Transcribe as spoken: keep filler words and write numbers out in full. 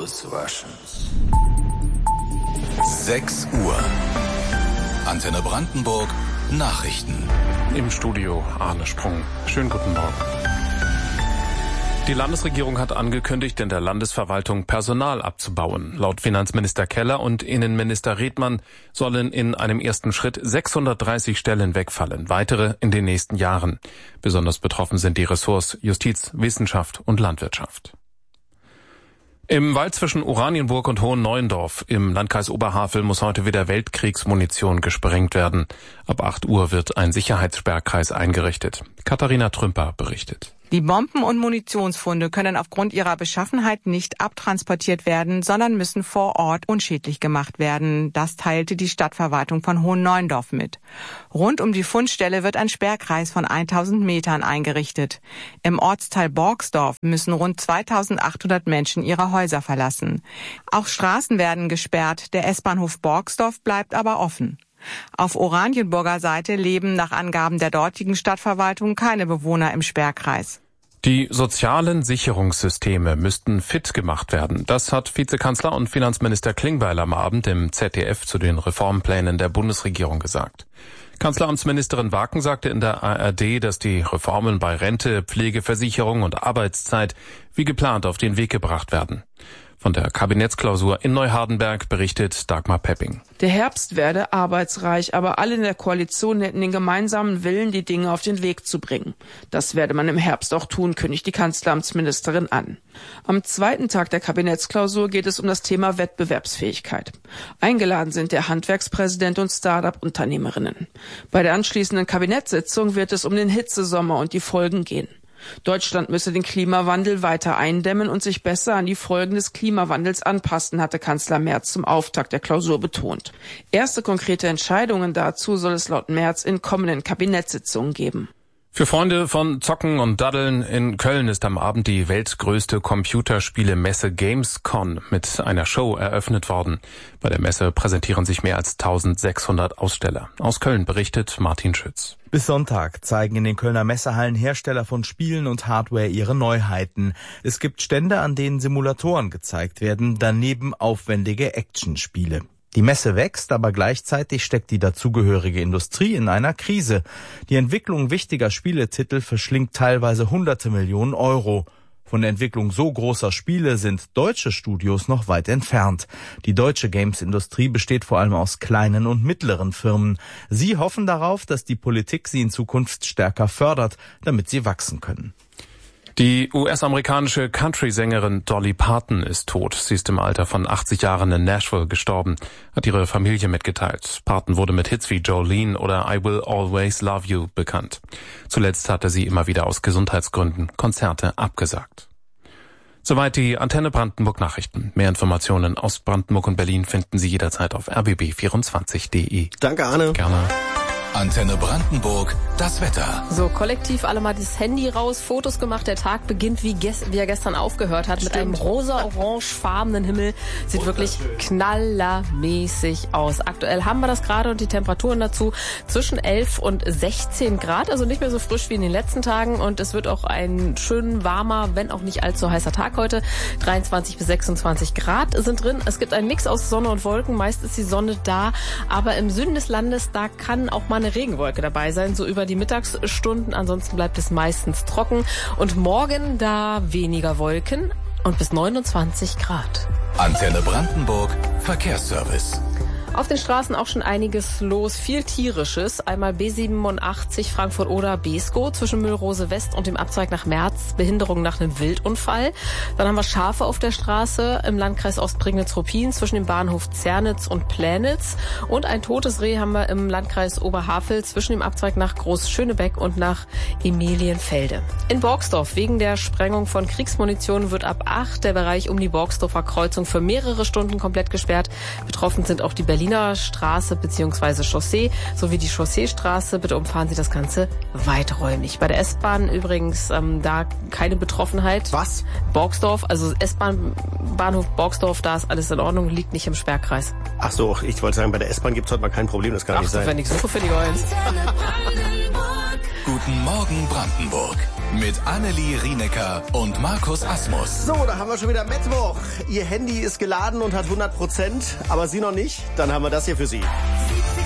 Auswaschens. sechs Uhr. Antenne Brandenburg. Nachrichten. Im Studio Arne Sprung. Schönen guten Morgen. Die Landesregierung hat angekündigt, in der Landesverwaltung Personal abzubauen. Laut Finanzminister Keller und Innenminister Redmann sollen in einem ersten Schritt sechshundertdreißig Stellen wegfallen, weitere in den nächsten Jahren. Besonders betroffen sind die Ressorts Justiz, Wissenschaft und Landwirtschaft. Im Wald zwischen Oranienburg und Hohenneuendorf im Landkreis Oberhavel muss heute wieder Weltkriegsmunition gesprengt werden. Ab acht Uhr wird ein Sicherheitssperrkreis eingerichtet. Katharina Trümper berichtet. Die Bomben- und Munitionsfunde können aufgrund ihrer Beschaffenheit nicht abtransportiert werden, sondern müssen vor Ort unschädlich gemacht werden. Das teilte die Stadtverwaltung von Hohenneuendorf mit. Rund um die Fundstelle wird ein Sperrkreis von tausend Metern eingerichtet. Im Ortsteil Borgsdorf müssen rund zweitausendachthundert Menschen ihre Häuser verlassen. Auch Straßen werden gesperrt, der S-Bahnhof Borgsdorf bleibt aber offen. Auf Oranienburger Seite leben nach Angaben der dortigen Stadtverwaltung keine Bewohner im Sperrkreis. Die sozialen Sicherungssysteme müssten fit gemacht werden. Das hat Vizekanzler und Finanzminister Klingbeil am Abend im Z D F zu den Reformplänen der Bundesregierung gesagt. Kanzleramtsministerin Waken sagte in der A R D, dass die Reformen bei Rente, Pflegeversicherung und Arbeitszeit wie geplant auf den Weg gebracht werden. Von der Kabinettsklausur in Neuhardenberg berichtet Dagmar Pepping. Der Herbst werde arbeitsreich, aber alle in der Koalition hätten den gemeinsamen Willen, die Dinge auf den Weg zu bringen. Das werde man im Herbst auch tun, kündigt die Kanzleramtsministerin an. Am zweiten Tag der Kabinettsklausur geht es um das Thema Wettbewerbsfähigkeit. Eingeladen sind der Handwerkspräsident und Start-up-Unternehmerinnen. Bei der anschließenden Kabinettssitzung wird es um den Hitzesommer und die Folgen gehen. Deutschland müsse den Klimawandel weiter eindämmen und sich besser an die Folgen des Klimawandels anpassen, hatte Kanzler Merz zum Auftakt der Klausur betont. Erste konkrete Entscheidungen dazu soll es laut Merz in kommenden Kabinettssitzungen geben. Für Freunde von Zocken und Daddeln in Köln ist am Abend die weltgrößte Computerspielemesse Gamescom mit einer Show eröffnet worden. Bei der Messe präsentieren sich mehr als eintausendsechshundert Aussteller. Aus Köln berichtet Martin Schütz. Bis Sonntag zeigen in den Kölner Messehallen Hersteller von Spielen und Hardware ihre Neuheiten. Es gibt Stände, an denen Simulatoren gezeigt werden, daneben aufwendige Actionspiele. Die Messe wächst, aber gleichzeitig steckt die dazugehörige Industrie in einer Krise. Die Entwicklung wichtiger Spieletitel verschlingt teilweise hunderte Millionen Euro. Von der Entwicklung so großer Spiele sind deutsche Studios noch weit entfernt. Die deutsche Games-Industrie besteht vor allem aus kleinen und mittleren Firmen. Sie hoffen darauf, dass die Politik sie in Zukunft stärker fördert, damit sie wachsen können. Die U S-amerikanische Country-Sängerin Dolly Parton ist tot. Sie ist im Alter von achtzig Jahren in Nashville gestorben, hat ihre Familie mitgeteilt. Parton wurde mit Hits wie Jolene oder I Will Always Love You bekannt. Zuletzt hatte sie immer wieder aus Gesundheitsgründen Konzerte abgesagt. Soweit die Antenne Brandenburg Nachrichten. Mehr Informationen aus Brandenburg und Berlin finden Sie jederzeit auf r b b vierundzwanzig punkt d e. Danke, Arne. Gerne. Antenne Brandenburg, das Wetter. So, kollektiv alle mal das Handy raus, Fotos gemacht. Der Tag beginnt, wie, ges- wie er gestern aufgehört hat, Stimmt. mit einem rosa-orangefarbenen Himmel. Sieht wirklich knallermäßig aus. Aktuell haben wir das gerade und die Temperaturen dazu zwischen elf und sechzehn Grad. Also nicht mehr so frisch wie in den letzten Tagen. Und es wird auch ein schön warmer, wenn auch nicht allzu heißer Tag heute. dreiundzwanzig bis sechsundzwanzig Grad sind drin. Es gibt einen Mix aus Sonne und Wolken. Meist ist die Sonne da. Aber im Süden des Landes, da kann auch mal eine Regenwolke dabei sein, so über die Mittagsstunden. Ansonsten bleibt es meistens trocken. Und morgen da weniger Wolken und bis neunundzwanzig Grad. Antenne Brandenburg, Verkehrsservice. Auf den Straßen auch schon einiges los, viel Tierisches. Einmal B siebenundachtzig Frankfurt-Oder-Beeskow zwischen Müllrose West und dem Abzweig nach Merz, Behinderung nach einem Wildunfall. Dann haben wir Schafe auf der Straße im Landkreis Ostprignitz-Ruppin zwischen dem Bahnhof Zernitz und Plänitz. Und ein totes Reh haben wir im Landkreis Oberhavel zwischen dem Abzweig nach Groß-Schönebeck und nach Emilienfelde. In Borgsdorf wegen der Sprengung von Kriegsmunition wird ab acht der Bereich um die Borgsdorfer Kreuzung für mehrere Stunden komplett gesperrt. Betroffen sind auch die Berliner Straße bzw. Chaussee sowie die Chausseestraße. Bitte umfahren Sie das Ganze weiträumig. Bei der S-Bahn übrigens ähm, da keine Betroffenheit. Was? Borgsdorf, also S-Bahn, Bahnhof Borgsdorf, da ist alles in Ordnung, liegt nicht im Sperrkreis. Ach so, ich wollte sagen, bei der S-Bahn gibt es heute mal kein Problem, das kann Ach, nicht sein. Wenn ich suche, finde ich eins. Guten Morgen Brandenburg. mit Annelie Rienecker und Markus Asmus. So, da haben wir schon wieder Mittwoch. Ihr Handy ist geladen und hat hundert Prozent, aber Sie noch nicht? Dann haben wir das hier für Sie.